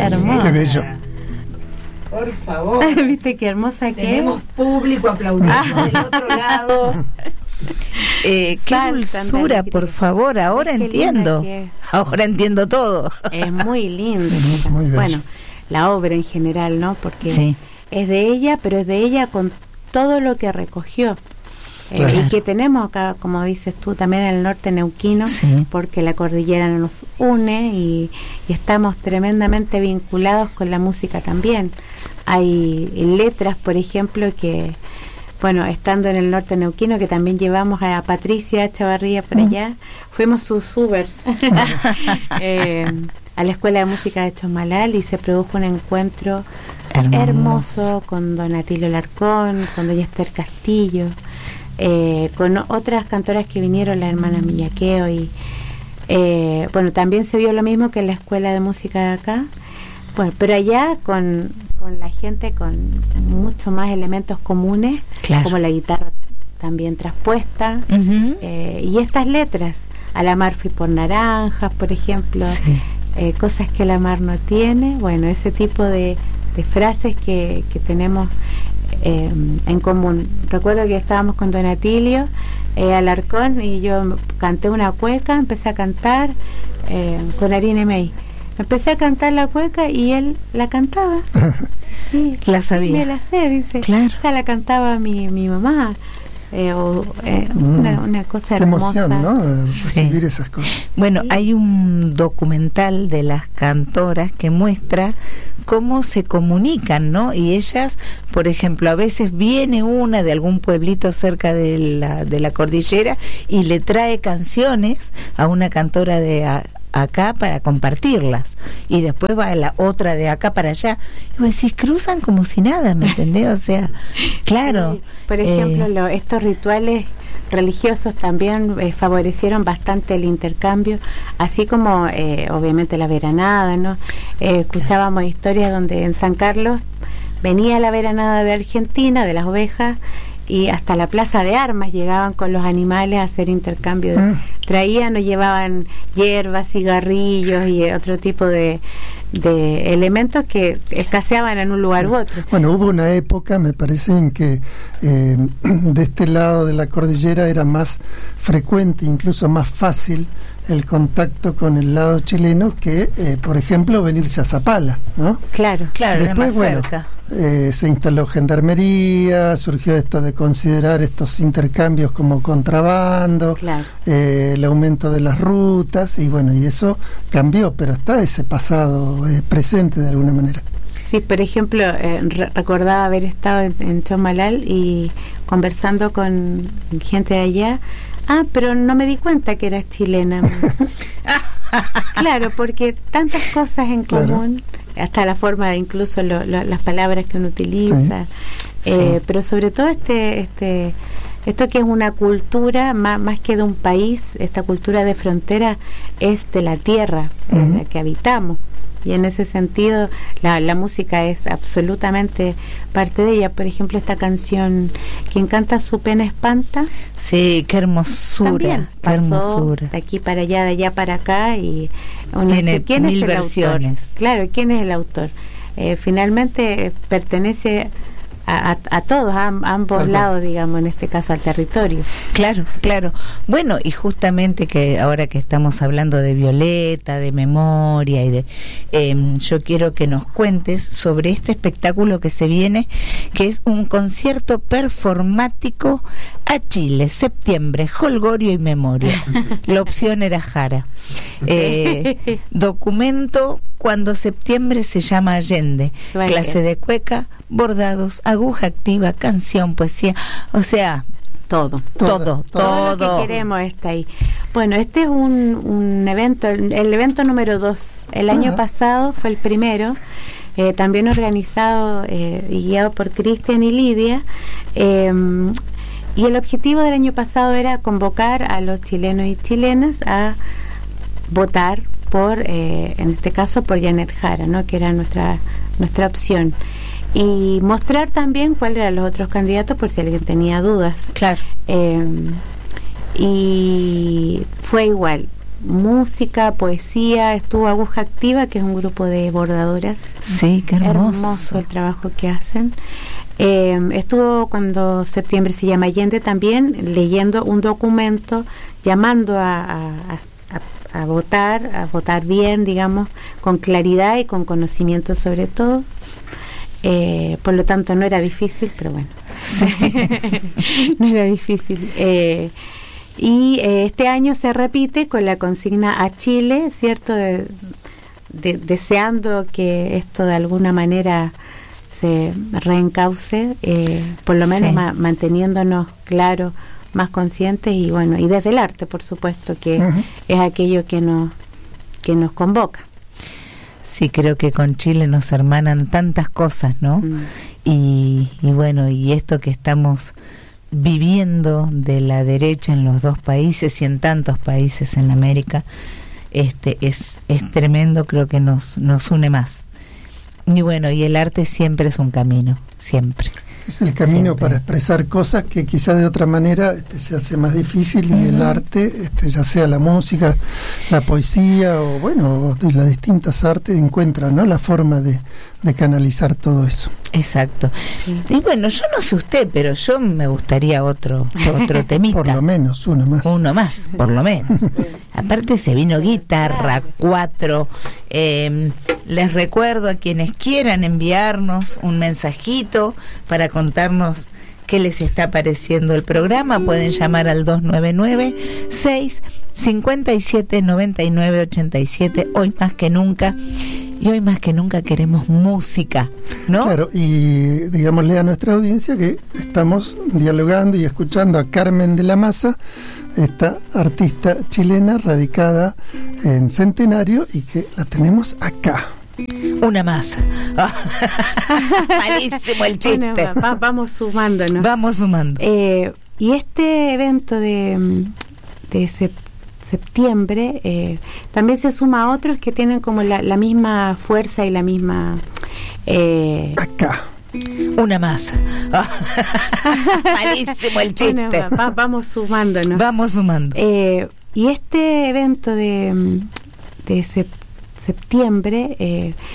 hermosa. Qué bello. Por favor. ¿Viste qué hermosa que tenemos público aplaudiendo del otro lado. Qué dulzura, por favor, ahora entiendo. Ahora entiendo todo. Es muy lindo. Muy bueno, la obra en general, ¿no? Porque sí, es de ella, pero es de ella con todo lo que recogió. Claro. Y que tenemos acá, como dices tú, también en el norte neuquino, sí, porque la cordillera nos une y estamos tremendamente vinculados con la música también. Hay letras, por ejemplo, que, bueno, estando en el norte neuquino, que también llevamos a Patricia Chavarría por allá, fuimos sus Uber a la Escuela de Música de Chomalal y se produjo un encuentro hermoso con don Atilio Larcón, con doña Esther Castillo, con otras cantoras que vinieron, la hermana Millaqueo, y bueno, también se dio lo mismo que en la Escuela de Música de acá, bueno, pero allá con la gente con mucho más elementos comunes, claro, como la guitarra también traspuesta, y estas letras, a la mar fui por naranjas, por ejemplo, sí, cosas que la mar no tiene, bueno, ese tipo de frases que tenemos en común. Recuerdo que estábamos con don Atilio Alarcón y yo canté una cueca, empecé a cantar con Arine May. Empecé a cantar la cueca y él la cantaba. Sí, la sabía. Me la sé, dice. Claro. O sea, la cantaba mi mamá. Una cosa qué hermosa. emoción, ¿no? Recibir sí, esas cosas. Bueno, sí, hay un documental de las cantoras que muestra cómo se comunican, ¿no? Y ellas, por ejemplo, a veces viene una de algún pueblito cerca de la cordillera y le trae canciones a una cantora de acá para compartirlas, y después va la otra de acá para allá, y vos decís, cruzan como si nada, ¿me entendés? O sea, claro. Sí, por ejemplo, estos rituales religiosos también favorecieron bastante el intercambio, así como obviamente la veranada, ¿no? Escuchábamos historias donde en San Carlos venía la veranada de Argentina, de las ovejas, y hasta la plaza de armas llegaban con los animales a hacer intercambio. Traían o llevaban hierbas, cigarrillos y otro tipo de elementos que escaseaban en un lugar u otro. Bueno, hubo una época, me parece, en que de este lado de la cordillera era más frecuente, incluso más fácil el contacto con el lado chileno que, por ejemplo, venirse a Zapala, ¿no? Claro, claro, después, era más cerca. Se instaló gendarmería, surgió esto de considerar estos intercambios como contrabando, claro, el aumento de las rutas, y bueno, y eso cambió, pero está ese pasado presente de alguna manera. Sí, por ejemplo, recordaba haber estado en Chomalal y conversando con gente de allá. Pero no me di cuenta que eras chilena. Claro, porque tantas cosas en común, claro, hasta la forma de incluso las palabras que uno utiliza, sí, sí, pero sobre todo esto que es una cultura más que de un país, esta cultura de frontera es de la tierra en la que habitamos. Y en ese sentido la música es absolutamente parte de ella. Por ejemplo, esta canción, quien canta su pena espanta. Sí, qué hermosura. También qué hermosura. De aquí para allá, de allá para acá. Y tiene ¿quién 1000 es el versiones. Autor? Claro, ¿quién es el autor? Finalmente pertenece a todos, a ambos lados, digamos, en este caso al territorio. Claro, claro. Bueno, y justamente que ahora que estamos hablando de Violeta, de memoria y yo quiero que nos cuentes sobre este espectáculo que se viene, que es un concierto performático a Chile, septiembre, Holgorio y memoria. La opción era Jara. Documento cuando septiembre se llama Allende, clase de cueca, bordados, aguja activa, canción, poesía, o sea, todo lo que queremos está ahí. Bueno, este es un evento, el evento número 2. El año pasado fue el primero, también organizado y guiado por Cristian y Lidia, y el objetivo del año pasado era convocar a los chilenos y chilenas a votar por, en este caso, por Janet Jara, ¿no? Que era nuestra opción, y mostrar también cuáles eran los otros candidatos por si alguien tenía dudas. Claro. Y fue igual, música, poesía. Estuvo Aguja Activa, que es un grupo de bordadoras. Sí, qué hermoso. Hermoso el trabajo que hacen. Estuvo cuando septiembre se llama Allende también, leyendo un documento llamando a votar bien, digamos, con claridad y con conocimiento sobre todo. Por lo tanto no era difícil, pero bueno, no era difícil. Y este año se repite con la consigna a Chile, ¿cierto? Deseando que esto de alguna manera se reencauce, por lo menos manteniéndonos claros, más conscientes, y bueno, y desde el arte, por supuesto, que es aquello que nos convoca. Sí, creo que con Chile nos hermanan tantas cosas, ¿no? Y bueno, y esto que estamos viviendo de la derecha en los dos países y en tantos países en América, es tremendo, creo que nos une más. Y bueno, y el arte siempre es un camino, siempre. Es el camino siempre para expresar cosas que quizás de otra manera se hace más difícil, y el arte, ya sea la música, la poesía o bueno, de las distintas artes, encuentran, ¿no?, la forma de canalizar todo eso. Exacto. Sí. Y bueno, yo no sé usted, pero yo me gustaría otro temita. Por lo menos uno más. Uno más, por lo menos. Aparte se vino guitarra 4. Les recuerdo a quienes quieran enviarnos un mensajito para contarnos qué les está pareciendo el programa, pueden llamar al 299-657-9987. Hoy más que nunca queremos música, ¿no? Claro, y digámosle a nuestra audiencia que estamos dialogando y escuchando a Carmen de la Maza, esta artista chilena radicada en Centenario, y que la tenemos acá. Una masa. Malísimo el chiste. Bueno, vamos sumándonos. Vamos sumando. Y este evento de septiembre también se suma a otros que tienen como la misma fuerza y la misma... Acá. Una masa. Malísimo el chiste. Bueno, vamos sumándonos. Vamos sumando. Y este evento de septiembre